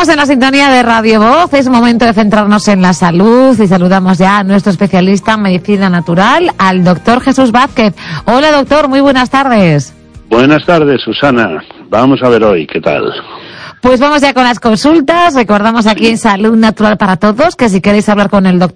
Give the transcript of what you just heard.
Estamos en la sintonía de Radio Voz, es momento de centrarnos en la salud y saludamos ya a nuestro especialista en medicina natural, al doctor Jesús Vázquez. Hola doctor, muy buenas tardes. Buenas tardes, Susana. Vamos a ver hoy, ¿qué tal? Pues vamos ya con las consultas. Recordamos aquí en Salud Natural para Todos que si queréis hablar con el doctor